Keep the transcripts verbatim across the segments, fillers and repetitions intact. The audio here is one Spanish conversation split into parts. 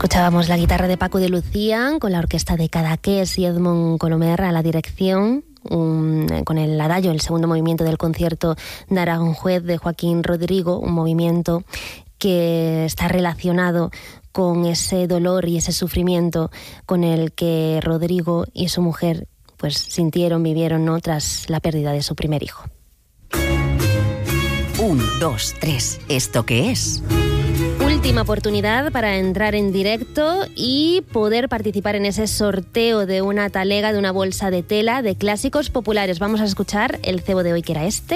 Escuchábamos la guitarra de Paco de Lucía con la orquesta de Cadaqués y Edmond Colomer a la dirección, un, con el adagio, el segundo movimiento del concierto de Aranjuez de Joaquín Rodrigo, un movimiento que está relacionado con ese dolor y ese sufrimiento con el que Rodrigo y su mujer pues sintieron, vivieron, ¿no?, tras la pérdida de su primer hijo. Un, dos, tres. ¿Esto qué es? Última oportunidad para entrar en directo y poder participar en ese sorteo de una talega, de una bolsa de tela de clásicos populares. Vamos a escuchar el cebo de hoy, que era este.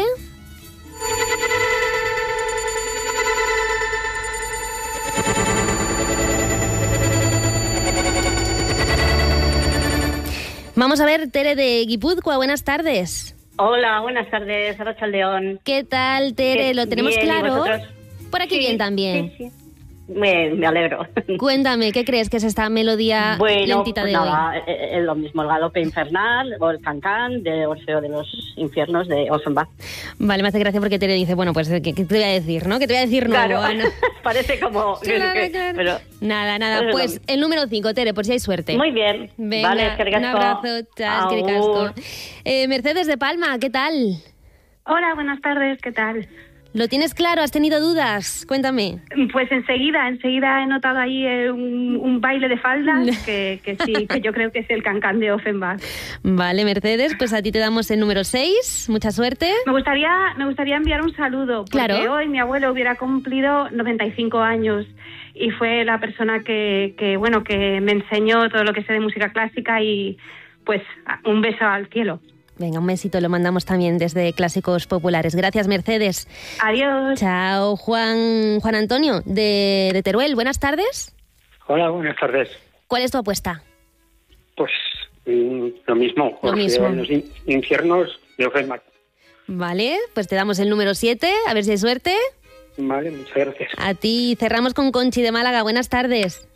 Vamos a ver, Tere de Guipúzcoa, buenas tardes. Hola, buenas tardes, Arratsaldeon. ¿Qué tal, Tere? ¿Lo tenemos bien, claro? ¿Y Por aquí sí, bien también. Sí, sí. Me, me alegro. Cuéntame, ¿qué crees que es esta melodía bueno, lentita de pues hoy? nada, es lo mismo, el galope infernal o el cancán de Orfeo de los infiernos de Offenbach. Vale, me hace gracia porque Tere dice, bueno, pues, ¿qué, qué te voy a decir, no? ¿Qué te voy a decir nuevo, Claro, Ana? parece como... Claro, que, claro. Pero, nada, nada, pues el número cinco, Tere, por si hay suerte. muy bien. Venga, vale, es que un abrazo, chas, que ricasco. Eh, Mercedes de Palma, ¿qué tal? Hola, buenas tardes, ¿qué tal? ¿Lo tienes claro? ¿Has tenido dudas? Cuéntame. Pues enseguida, enseguida he notado ahí eh, un, un baile de faldas que, que sí, que yo creo que es el cancán de Offenbach. Vale, Mercedes, pues a ti te damos el número seis. Mucha suerte. Me gustaría, me gustaría enviar un saludo, porque Claro. hoy mi abuelo hubiera cumplido noventa y cinco años y fue la persona que, que, bueno, que me enseñó todo lo que sé de música clásica y pues un beso al cielo. Venga, un besito lo mandamos también desde Clásicos Populares. Gracias, Mercedes. Adiós. Chao, Juan Juan Antonio, de, de Teruel. Buenas tardes. Hola, buenas tardes. ¿Cuál es tu apuesta? Pues mm, lo mismo. Lo mismo. Los in- infiernos de Offenbach. Vale, pues te damos el número siete, a ver si hay suerte. Vale, muchas gracias. A ti cerramos con Conchi de Málaga. Buenas tardes.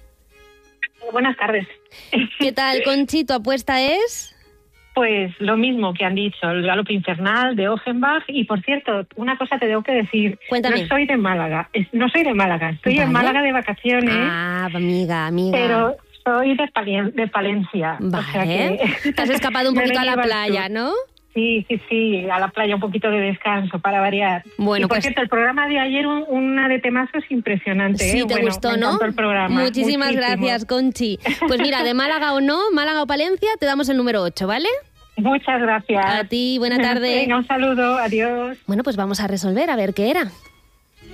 Buenas tardes. ¿Qué tal, Conchi? ¿Tu apuesta es? Pues lo mismo que han dicho, el galope infernal de Offenbach. Y por cierto, una cosa te tengo que decir. Cuéntame. No soy de Málaga, es- no soy de Málaga, estoy Vale. en Málaga de vacaciones, Ah, amiga, amiga. pero soy de, Palien- de Palencia. Vale. O sea que Te has escapado un me poquito a la venía al playa, sur. ¿no? Sí, sí, sí, a la playa, un poquito de descanso para variar. Bueno, y por pues- cierto, el programa de ayer, un- una de temazos impresionante. Sí, ¿eh? te Bueno, gustó, me ¿no? encantó el programa. Muchísimas Muchísimo. gracias, Conchi. Pues mira, de Málaga o no, Málaga o Palencia, te damos el número ocho, ¿vale? Muchas gracias. A ti, buena tarde. Venga, un saludo, adiós. Bueno, pues vamos a resolver a ver qué era.